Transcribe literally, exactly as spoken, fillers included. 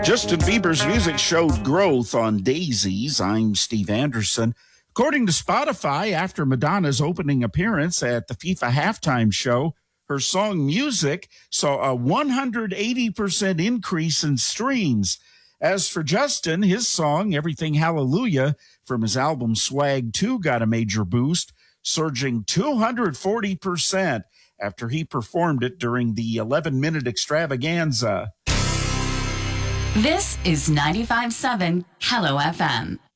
Justin Bieber's music showed growth on Daisies. I'm Steve Anderson. According to Spotify, after Madonna's opening appearance at the FIFA halftime show, her song Music saw a one hundred eighty percent increase in streams. As for Justin, his song Everything Hallelujah from his album Swag two got a major boost, surging two hundred forty percent after he performed it during the eleven-minute extravaganza. This is ninety-five point seven Hello F M.